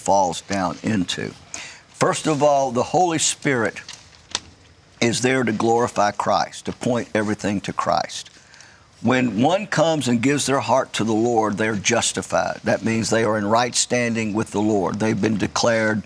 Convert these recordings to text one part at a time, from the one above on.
falls down into. First of all, the Holy Spirit is there to glorify Christ, to point everything to Christ. When one comes and gives their heart to the Lord, they're justified. That means they are in right standing with the Lord. They've been declared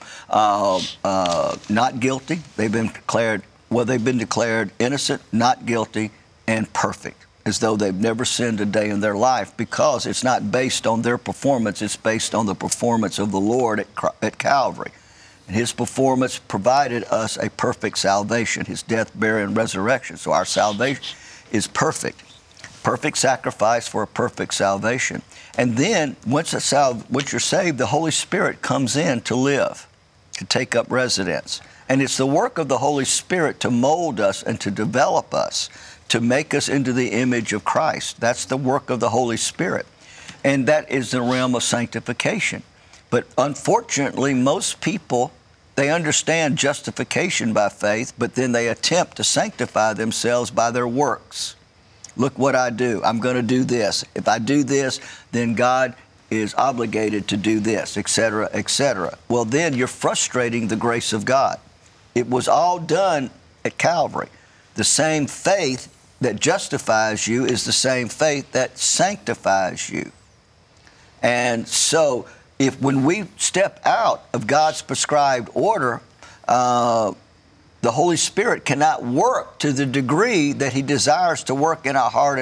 not guilty. They've been declared innocent, not guilty, and perfect, as though they've never sinned a day in their life, because it's not based on their performance. It's based on the performance of the Lord at Calvary. And his performance provided us a perfect salvation, his death, burial, and resurrection. So our salvation is perfect. Perfect sacrifice for a perfect salvation. And then once you're saved, the Holy Spirit comes in to live, to take up residence. And it's the work of the Holy Spirit to mold us and to develop us, to make us into the image of Christ. That's the work of the Holy Spirit. And that is the realm of sanctification. But unfortunately, most people, they understand justification by faith, but then they attempt to sanctify themselves by their works. Look what I do. I'm going to do this. If I do this, then God is obligated to do this, etc., etc. Well, then you're frustrating the grace of God. It was all done at Calvary. The same faith that justifies you is the same faith that sanctifies you. And so when we step out of God's prescribed order, the Holy Spirit cannot work to the degree that he desires to work in our heart